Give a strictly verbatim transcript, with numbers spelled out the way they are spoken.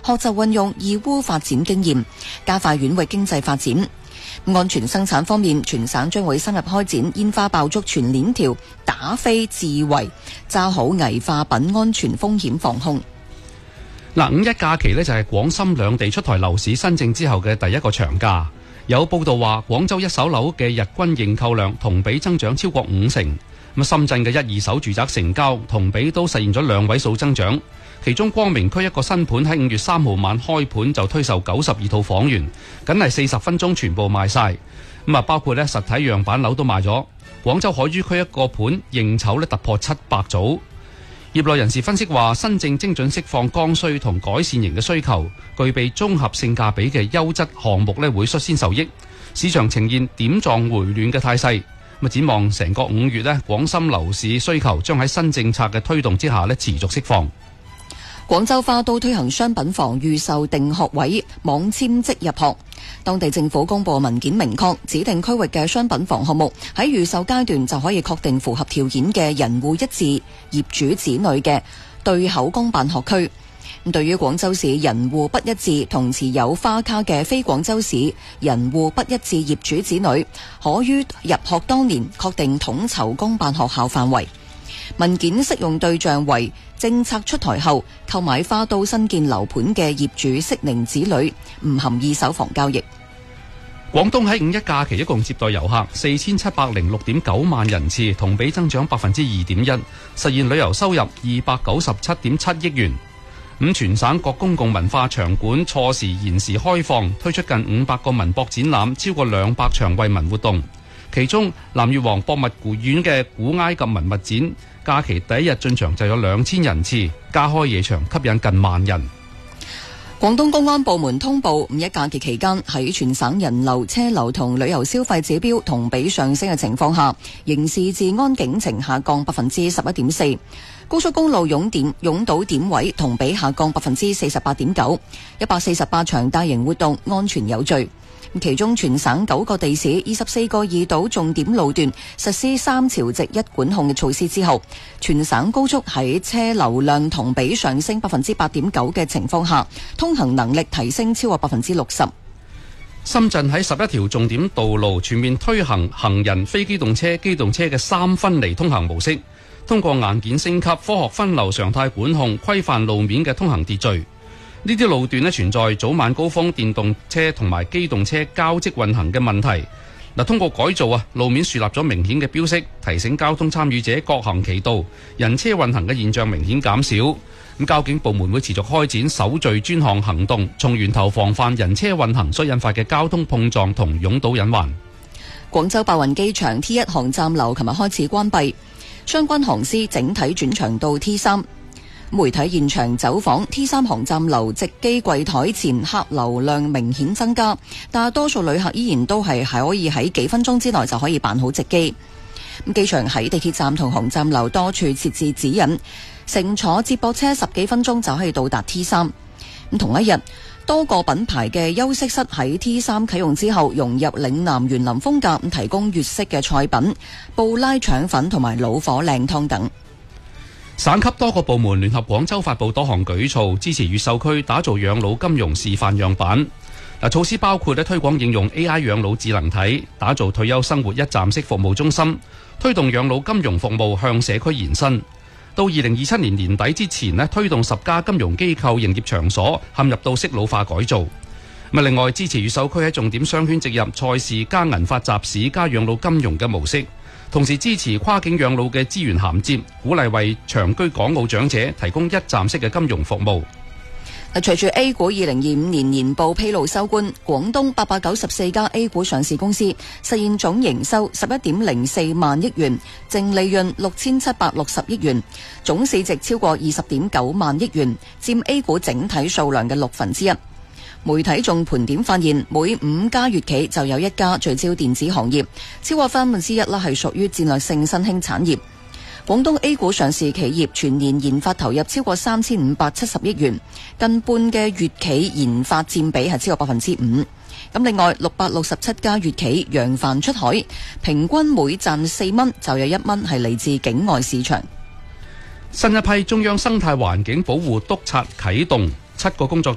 學習運用義烏發展經驗，加快縣域經濟發展。安全生產方面，全省將會深入開展煙花爆竹全鏈條打非自圍，抓好危化品安全風險防控。 嗱，五一假期呢就係廣深兩地出台樓市新政之後嘅第一個長假。有報道話，廣州一手樓嘅日均認購量同比增長超過五成。咁深圳嘅一二手住宅成交同比都實現咗兩位數增長。其中光明區一個新盤喺五月三號晚開盤就推售九十二套房源，僅係四十分鐘全部賣晒。咁啊，包括咧實體樣板樓都賣咗。廣州海珠區一個盤認籌咧突破七百組。業內人士分析話，新政精準釋放剛需同改善型嘅需求，具備綜合性價比嘅優質項目咧會率先受益，市場呈現點狀回暖嘅態勢。咁展望成個五月咧，廣深樓市需求將喺新政策嘅推動之下咧持續釋放。 廣州花都推行商品房預售定學位，網簽即入學。當地政府公布文件明確，指定區域嘅商品房項目喺預售階段就可以確定符合條件嘅人戶一致業主子女嘅對口公辦學區。對於廣州市人戶不一致同持有花卡嘅非廣州市人戶不一致業主子女，可於入學當年確定統籌公辦學校範圍。文件適用對象為政策出台後購買花都新建樓盤嘅業主適齡子女，唔含二手房交易。 廣東喺五一假期一共接待遊客四千七百零六點九萬人次，同比增長百分之二點一，實現旅遊收入二百九十七點七億元。咁全省各公共文化場館錯時延時開放，推出近五百個文博展覽，超過兩百場惠民活動。其中南越王博物院嘅古埃及文物展假期第一日進場就有兩千人次，加開夜場吸引近萬人。 廣東公安部門通報，五一假期期間喺全省人流、車流同旅遊消費指標同比上升嘅情況下，刑事治安警情下降百分之十一點四，高速公路擁點擁堵點位同比下降百分之四十八點九，一百四十八場大型活動安全有序。其中全省九個地市、二十四個二島重點路段實施三朝直一管控嘅措施之後，全省高速喺車流量同比上升百分之八點九嘅情況下，通行能力提升超過百分之六十。 深圳喺十一條重點道路全面推行行人、非機動車、機動車嘅三分離通行模式，通過硬件升級、科學分流、常態管控，規範路面嘅通行秩序。呢啲路段咧存在早晚高峰電動車同埋機動車交織運行嘅問題。嗱，通過改造啊，路面樹立咗明顯嘅標識，提醒交通參與者各行其道，人車運行嘅現象明顯減少。咁交警部門會持續開展守序專項行動，從源頭防範人車運行所引發嘅交通碰撞同擁堵隱患。 廣州白雲機場 T 一航站樓琴日開始關閉，相關航司整體轉場到 T 三。媒體現場走訪 T 三航站樓值機櫃台前，客流量明顯增加，但多數旅客依然都係可以喺幾分鐘之內就可以辦好值機。咁機場喺地鐵站同航站樓多處設置指引，乘坐接駁車十幾分鐘就可以到達 T 三。咁同一日，多個品牌嘅休息室喺 T 三啟用之後，融入嶺南園林風格，提供粵式嘅菜品、布拉腸粉同埋老火靚湯等。 省級多個部門聯合廣州發布多項舉措，支持越秀區打造養老金融示範樣板。嗱，措施包括咧推廣應用 A I 養老智能體，打造退休生活一站式服務中心，推動養老金融服務向社區延伸。到二零二七年年底之前咧，推動十家金融機構營業場所陷入到適老化改造。咁另外支持越秀區喺重點商圈植入賽事加銀發集市加養老金融嘅模式。同時支持跨境養老嘅資源銜接，鼓勵為長居港澳長者提供一站式嘅金融服務。 隨住 A 股二零二五年年報披露收官，廣東八百九十四家 A 股上市公司實現總營收十一點零四萬億元，淨利潤六千七百六十億元，總市值超過二十點九萬億元，佔 A 股整體數量嘅六分之一。媒體仲盤點發現，每五家粵企就有一家聚焦電子行業，超過三分之一啦係屬於戰略性新興產業。廣東 A 股上市企業全年研發投入超過三千五百七十億元，近半嘅粵企研發佔比係超過百分之五。咁另外六百六十七家粵企揚帆出海，平均每賺四蚊就有一蚊係嚟自境外市場。 新一批中央生態環境保護督察啟動，七個工作